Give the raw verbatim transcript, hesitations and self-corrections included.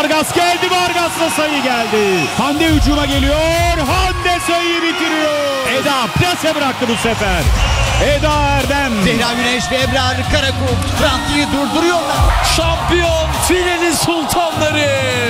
Vargas geldi. Vargas'la sayı geldi. Hande hücuma geliyor. Hande sayıyı bitiriyor. Eda plase bıraktı bu sefer. Eda Erdem. Zehra Güneş ve Ebrar Karakurt Fransa'yı durduruyorlar. Şampiyon filenin sultanları.